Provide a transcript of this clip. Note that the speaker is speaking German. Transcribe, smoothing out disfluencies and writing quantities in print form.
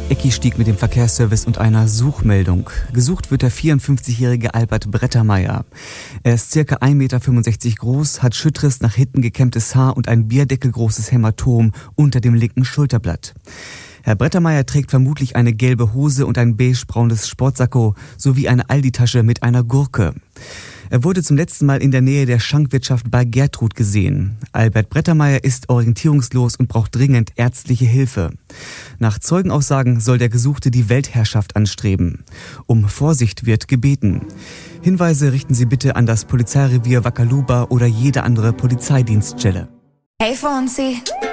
Ecki-Stieg mit dem Verkehrsservice und einer Suchmeldung. Gesucht wird der 54-jährige Albert Brettermeier. Er ist ca. 1,65 Meter groß, hat schütteres, nach hinten gekämmtes Haar und ein bierdeckelgroßes Hämatom unter dem linken Schulterblatt. Herr Brettermeier trägt vermutlich eine gelbe Hose und ein beigebraunes Sportsacko sowie eine Aldi-Tasche mit einer Gurke. Er wurde zum letzten Mal in der Nähe der Schankwirtschaft bei Gertrud gesehen. Albert Brettermeier ist orientierungslos und braucht dringend ärztliche Hilfe. Nach Zeugenaussagen soll der Gesuchte die Weltherrschaft anstreben. Um Vorsicht wird gebeten. Hinweise richten Sie bitte an das Polizeirevier Wakaluba oder jede andere Polizeidienststelle. Hey Fonsi.